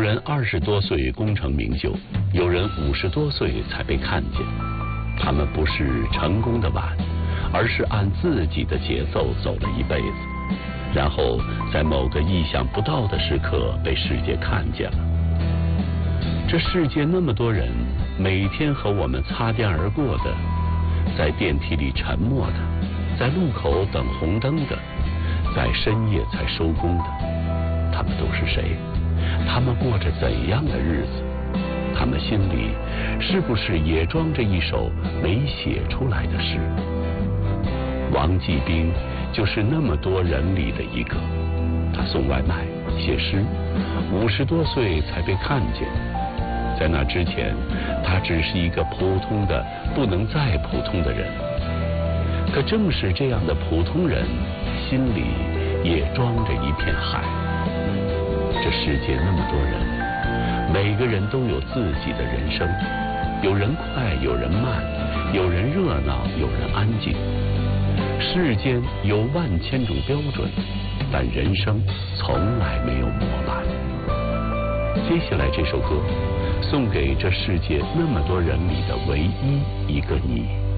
人20多岁功成名就，有人50多岁才被看见。他们不是成功的晚，而是按自己的节奏走了一辈子，然后在某个意想不到的时刻被世界看见了。这世界那么多人，每天和我们擦肩而过的，在电梯里沉默的，在路口等红灯的，在深夜才收工的，他们都是谁？他们过着怎样的日子？他们心里是不是也装着一首没写出来的诗？王继兵就是那么多人里的一个。他送外卖、写诗，50多岁才被看见。在那之前，他只是一个普通的不能再普通的人。可正是这样的普通人，心里也装着一片海。这世界那么多人，每个人都有自己的人生，有人快，有人慢，有人热闹，有人安静。世间有万千种标准，但人生从来没有模板。接下来这首歌，送给这世界那么多人里的唯一一个你。